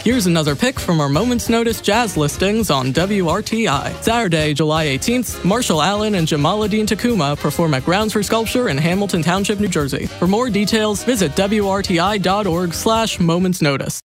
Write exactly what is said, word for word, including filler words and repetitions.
Here's another pick from our Moment's Notice jazz listings on W R T I. Saturday, July eighteenth, Marshall Allen and Jamaluddin Takuma perform at Grounds for Sculpture in Hamilton Township, New Jersey. For more details, visit W R T I dot org slash Moment's Notice.